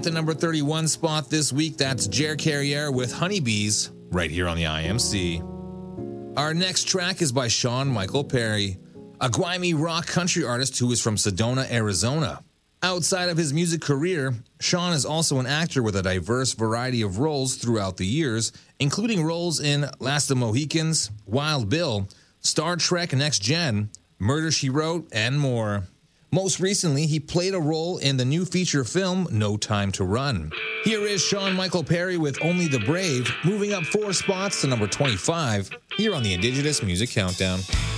At the number 31 spot this week, that's Jer Carriere with Honeybees, right here on the IMC. Our next track is by Sean Michael Perry, a grimy rock country artist who is from Sedona, Arizona. Outside of his music career, Sean is also an actor with a diverse variety of roles throughout the years, including roles in Last of the Mohicans, Wild Bill, Star Trek Next Gen, Murder, She Wrote, and more. Most recently, he played a role in the new feature film No Time to Run. Here is Sean Michael Perry with Only the Brave, moving up 4 spots to number 25, here on the Indigenous Music Countdown.